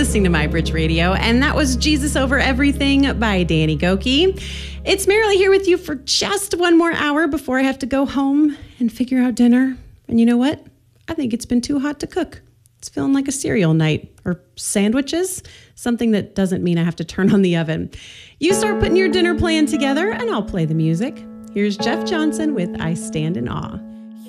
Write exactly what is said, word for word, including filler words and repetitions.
listening to My Bridge Radio, and that was Jesus Over Everything by Danny Gokey. It's Marilee here with you for just one more hour before I have to go home and figure out dinner. And you know what? I think it's been too hot to cook. It's feeling like a cereal night or sandwiches, something that doesn't mean I have to turn on the oven. You start putting your dinner plan together and I'll play the music. Here's Jeff Johnson with I Stand in Awe.